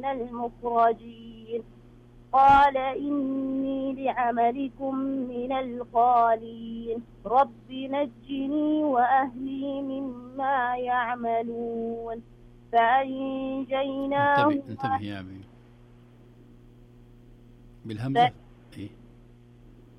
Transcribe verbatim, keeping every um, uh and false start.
المخرجين قال إني لعملكم من القالين رب نجني وأهلي مما يعملون فأنجيناه. انتبه انتبه يا أبي بالهمزة. ف... إيه؟